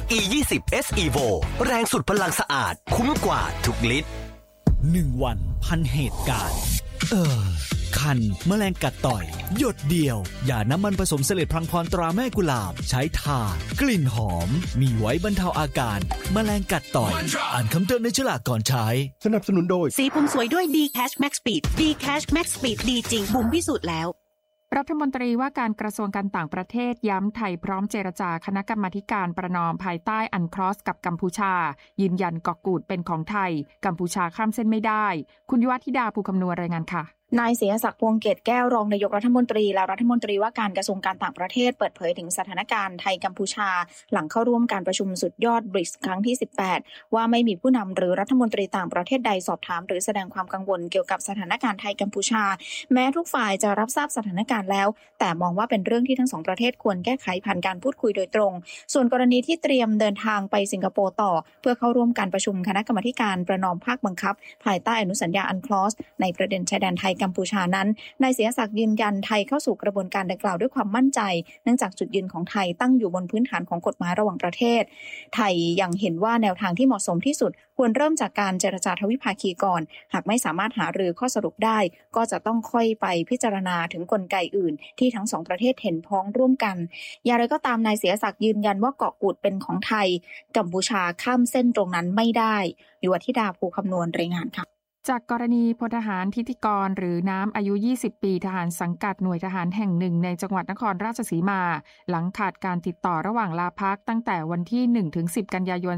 E20 S Evo แรงสุดพลังสะอาดคุ้มกว่าทุกลิตร 1 วันพันเหตุการณ์คันแมลงกัดต่อยหยดเดียวอย่าน้ำมันผสมเสลดพลังพรตราแม่กุหลาบใช้ทากลิ่นหอมมีไว้บรรเทาอาการแมลงกัดต่อยอ่านคำเตือนในฉลากก่อนใช้สนับสนุนโดยสีผมสวยด้วย D-Cash Max Speed D-Cash Max Speed ดีจริงบุ๋มพิสูจน์แล้วรัฐมนตรีว่าการกระทรวงการต่างประเทศย้ำไทยพร้อมเจรจาคณะกรรมาการประนอมภายใต้อันครอสกับกัมพูชายืนยันเกาะกูดเป็นของไทยกัมพูชาข้ามเส้นไม่ได้คุณยุวธิดาภูคำนวณรายงานค่ะนายเสียศักดิ์ พวงเกตแก้วรองนายกรัฐมนตรีและรัฐมนตรีว่าการกระทรวงการต่างประเทศเปิดเผยถึงสถานการณ์ไทยกัมพูชาหลังเข้าร่วมการประชุมสุดยอด BRICS ครั้งที่ 18 ว่าไม่มีผู้นำหรือรัฐมนตรีต่างประเทศใดสอบถามหรือแสดงความกังวลเกี่ยวกับสถานการณ์ไทยกัมพูชาแม้ทุกฝ่ายจะรับทราบสถานการณ์แล้วแต่มองว่าเป็นเรื่องที่ทั้งสองประเทศควรแก้ไขผ่านการพูดคุยโดยตรงส่วนกรณีที่เตรียมเดินทางไปสิงคโปร์ต่อเพื่อเข้าร่วมการประชุมคณะกรรมาการประนอมภาคบังคับภายใต้อนุสัญญาอันคลอสในประเด็นชายแดนไทยกัมพูชานั้นนายเสียศักดิ์ยืนยันไทยเข้าสู่กระบวนการดังกล่าวด้วยความมั่นใจเนื่องจากจุดยืนของไทยตั้งอยู่บนพื้นฐานของกฎหมายระหว่างประเทศไทยยังเห็นว่าแนวทางที่เหมาะสมที่สุดควรเริ่มจากการเจรจาทวิภาคีก่อนหากไม่สามารถหารือข้อสรุปได้ก็จะต้องค่อยไปพิจารณาถึงกลไกอื่นที่ทั้งสองประเทศเห็นพ้องร่วมกันอย่างไรก็ตามนายเสียศักดิ์ยืนยันว่าเกาะกูดเป็นของไทยกัมพูชาข้ามเส้นตรงนั้นไม่ได้ยุวธิดาภูคำนวณรายงานค่ะจากกรณีพลทหารทิติกรหรือน้ำอายุ20 ปีทหารสังกัดหน่วยทหารแห่งหนึ่งในจังหวัดนครราชสีมาหลังขาดการติดต่อระหว่างลาพักตั้งแต่วันที่ 1-10 กันยายน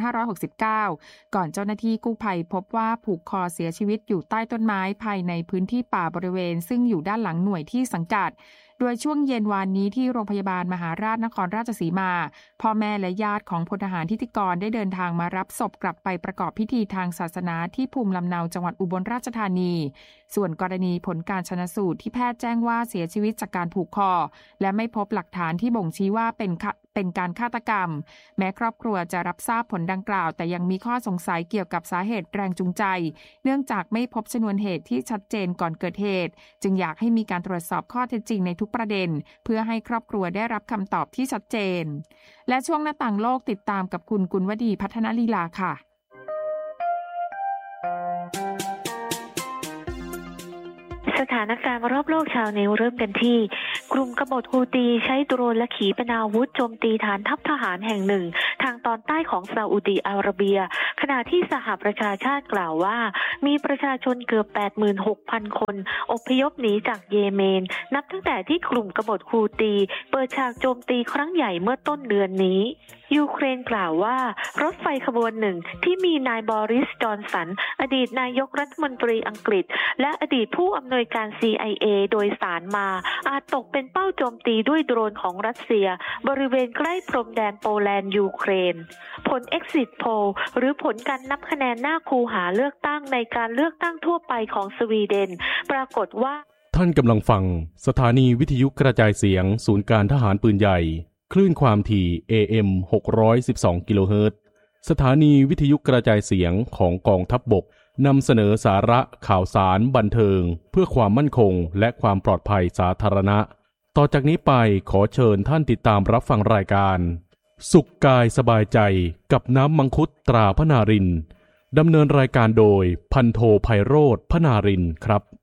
2569 ก่อนเจ้าหน้าที่กู้ภัยพบว่าผูกคอเสียชีวิตอยู่ใต้ต้นไม้ภายในพื้นที่ป่าบริเวณซึ่งอยู่ด้านหลังหน่วยที่สังกัดโดยช่วงเย็นวานนี้ที่โรงพยาบาลมหาราชนครราชสีมาพ่อแม่และญาติของพลทหารทิติกรได้เดินทางมารับศพกลับไปประกอบพิธีทางศาสนาที่ภูมิลำเนาจังหวัดอุบลราชธานีส่วนกรณีผลการชันสูตรที่แพทย์แจ้งว่าเสียชีวิตจากการผูกคอและไม่พบหลักฐานที่บ่งชี้ว่าเป็นการฆาตกรรมแม้ครอบครัวจะรับทราบผลดังกล่าวแต่ยังมีข้อสงสัยเกี่ยวกับสาเหตุแรงจูงใจเนื่องจากไม่พบชนวนเหตุที่ชัดเจนก่อนเกิดเหตุจึงอยากให้มีการตรวจสอบข้อเท็จจริงในทุกประเด็นเพื่อให้ครอบครัวได้รับคำตอบที่ชัดเจนและช่วงหน้าต่างโลกติดตามกับคุณกุลวดีพัฒนลีลาค่ะสถานการณ์รอบโลกชาวนิวเริ่มกันที่กลุ่มกบฏฮูตีใช้โดรนและขีปนาวุธโจมตีฐานทัพทหารแห่งหนึ่งทางตอนใต้ของซาอุดิอาระเบียขณะที่สหประชาชาติกล่าวว่ามีประชาชนเกือบ 86,000 คนอพยพหนีจากเยเมนนับตั้งแต่ที่กลุ่มกบฏฮูตีเปิดฉากโจมตีครั้งใหญ่เมื่อต้นเดือนนี้ยูเครนกล่าวว่ารถไฟขบวนหนึ่งที่มีนายบอริส จอนสันอดีตนายกรัฐมนตรีอังกฤษและอดีตผู้อำนวยการ CIA โดยสารมาอาจตกเป็นเป้าโจมตีด้วยโดรนของรัสเซียบริเวณใกล้พรมแดนโปแลนด์ยูเครนผล Exit Poll หรือผลการนับคะแนนหน้าคูหาเลือกตั้งในการเลือกตั้งทั่วไปของสวีเดนปรากฏว่าท่านกำลังฟังสถานีวิทยุกระจายเสียงศูนย์การทหารปืนใหญ่คลื่นความถี่ AM 612 กิโลเฮิรตซ์สถานีวิทยุกระจายเสียงของกองทัพบกนำเสนอสาระข่าวสารบันเทิงเพื่อความมั่นคงและความปลอดภัยสาธารณะต่อจากนี้ไปขอเชิญท่านติดตามรับฟังรายการสุขกายสบายใจกับน้ำมังคุดตราพนารินดำเนินรายการโดยพันโทไพโรจน์พนารินครับ